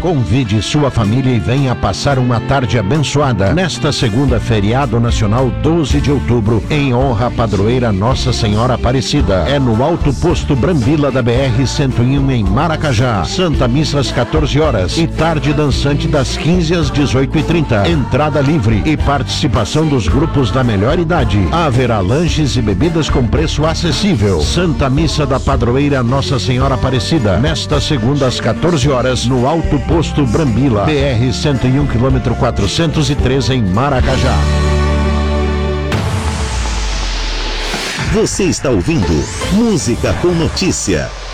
Convide sua família e venha passar uma tarde abençoada nesta segunda, feriado nacional 12 de outubro, em honra à padroeira Nossa Senhora Aparecida. É no Alto Posto Brambila da BR-101 em Maracajá. Santa Missa às 14 horas e tarde dançante das 15 às 18h30. Entrada livre e participação dos grupos da melhor idade. Haverá lanches e bebidas com preço acessível. Santa Missa da padroeira Nossa Senhora Aparecida, nesta segunda às 14 horas, no Alto Posto Brambila, BR-101, quilômetro 403, em Maracajá. Você está ouvindo Música com Notícia.